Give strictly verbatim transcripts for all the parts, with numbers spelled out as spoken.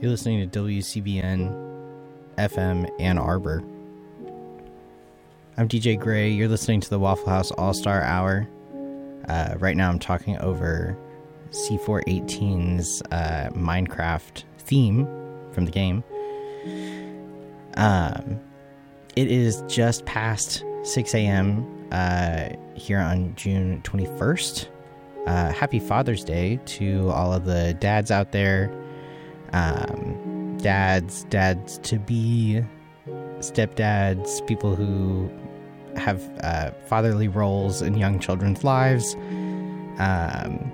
You're listening to W C B N F M Ann Arbor. I'm D J Gray. You're listening to the Waffle House All-Star Hour. Uh, right now I'm talking over C four eighteen's uh, Minecraft theme from the game. Um, it is just past six a.m. Uh, here on June twenty-first. Uh, happy Father's Day to all of the dads out there. Um, dads, dads to be, stepdads, people who have uh, fatherly roles in young children's lives. Um,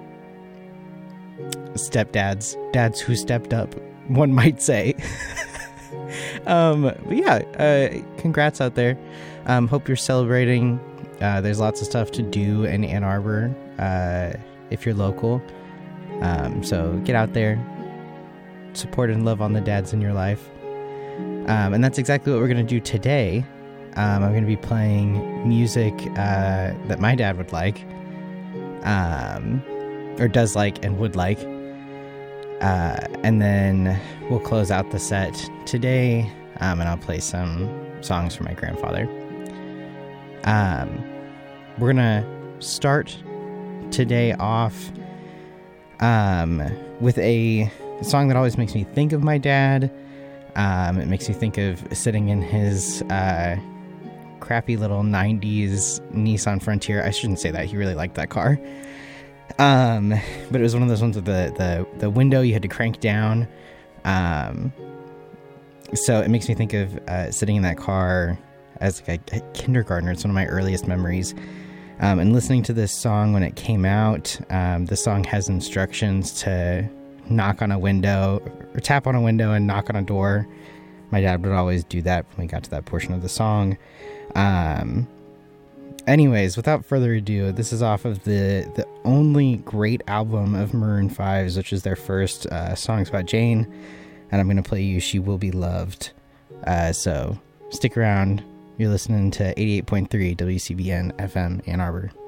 stepdads, dads who stepped up, one might say. um, but yeah, uh, congrats out there. Um, hope you're celebrating. Uh, there's lots of stuff to do in Ann Arbor uh, if you're local. Um, so get out there, support and love on the dads in your life. Um, and that's exactly what we're going to do today. Um, I'm going to be playing music uh, that my dad would like, um, or does like and would like. Uh, and then we'll close out the set today, um, and I'll play some songs for my grandfather. Um, we're going to start today off um, with a song that always makes me think of my dad. Um, it makes me think of sitting in his uh, crappy little nineties Nissan Frontier. I shouldn't say that. He really liked that car. Um, but it was one of those ones with the, the, the window you had to crank down. Um, so it makes me think of uh, sitting in that car as like a, a kindergartner. It's one of my earliest memories. Um, and listening to this song when it came out, um, the song has instructions to knock on a window, or tap on a window and knock on a door. My dad would always do that when we got to that portion of the song. Um, anyways, without further ado, this is off of the, the only great album of Maroon five's, which is their first uh, Songs About Jane. And I'm going to play you She Will Be Loved. Uh, so stick around. You're listening to eighty-eight point three W C B N F M Ann Arbor.